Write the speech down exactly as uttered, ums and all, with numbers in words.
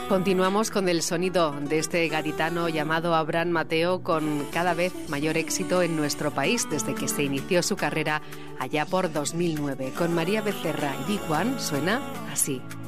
Continuamos con el sonido de este gaditano llamado Abraham Mateo, con cada vez mayor éxito en nuestro país desde que se inició su carrera allá por dos mil nueve. Con María Becerra y Big One suena así.